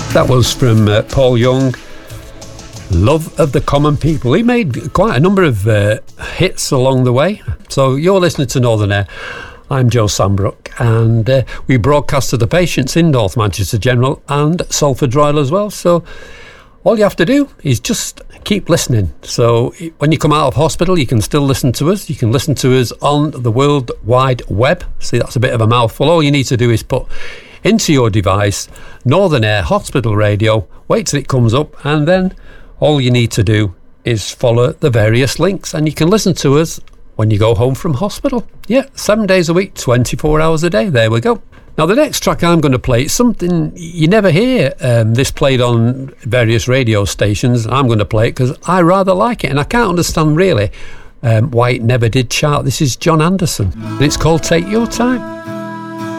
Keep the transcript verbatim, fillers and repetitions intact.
That was from uh, Paul Young, Love of the Common People. He made quite a number of uh, hits along the way. So you're listening to Northern Air. I'm Joe Sambrook, and uh, we broadcast to the patients in North Manchester General and Salford Royal as well. So all you have to do is just keep listening. So when you come out of hospital, you can still listen to us. You can listen to us on the World Wide Web. See, that's a bit of a mouthful. All you need to do is put into your device Northern Air Hospital Radio, wait till it comes up, and then all you need to do is follow the various links, and you can listen to us when you go home from hospital. Yeah, seven days a week, twenty-four hours a day. There we go. Now, the next track I'm going to play is something you never hear um, this played on various radio stations. I'm going to play it because I rather like it, and I can't understand really um, why it never did chart. This is John Anderson, and it's called Take Your Time.